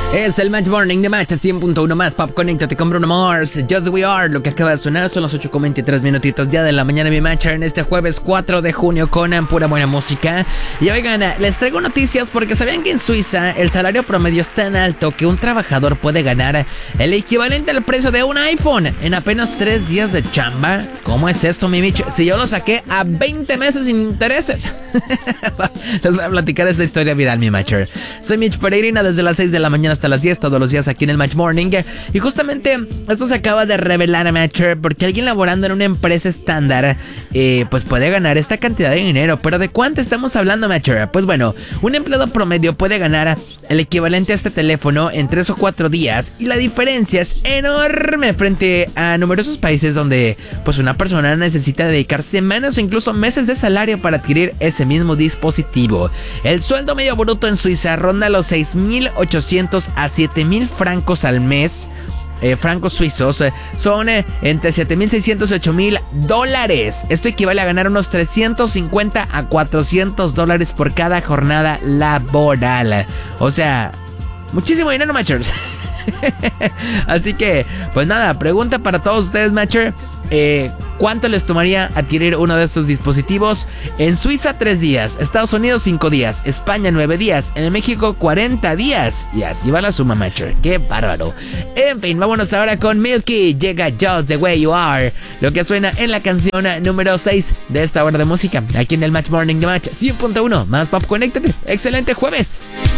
Es el Match Morning de Match 100.1 más Pop. Conéctate con Bruno Mars, Just The We Are. Lo que acaba de sonar son los 8:23 minutitos ya de la mañana, mi Matcher, en este jueves 4 de junio con pura buena música. Y oigan, les traigo noticias porque sabían que en Suiza el salario promedio es tan alto que un trabajador puede ganar el equivalente al precio de un iPhone en apenas 3 días de chamba. ¿Cómo es esto, mi Mitch? Si yo lo saqué a 20 meses sin intereses. Les voy a platicar esta historia viral, mi Matcher. Soy Mitch Peregrina desde las 6 de la mañana hasta las 10, todos los días aquí en el Match Morning. Y justamente esto se acaba de revelar, Matcher, porque alguien laborando en una empresa estándar pues puede ganar esta cantidad de dinero. Pero ¿de cuánto estamos hablando, Matcher? Pues bueno, un empleado promedio puede ganar el equivalente a este teléfono en 3 o 4 días. Y la diferencia es enorme frente a numerosos países donde pues una persona necesita dedicar semanas o incluso meses de salario para adquirir ese mismo dispositivo. El sueldo medio bruto en Suiza ronda los 6.800 a 7.000 francos al mes. Francos suizos son entre 7.600 y 8.000 dólares. Esto equivale a ganar unos 350 a 400 dólares por cada jornada laboral. O sea, muchísimo dinero, Matcher. Así que, pues nada, pregunta para todos ustedes, Matcher. ¿Cuánto les tomaría adquirir uno de estos dispositivos? En Suiza 3 días, Estados Unidos 5 días, España 9 días, en México 40 días. Y así va la suma, Matcher. ¡Qué bárbaro! En fin, vámonos ahora con Milky. Llega Just The Way You Are, lo que suena en la canción número 6 de esta hora de música, aquí en el Match Morning de Match 100.1 más Pop. Conéctate. ¡Excelente jueves!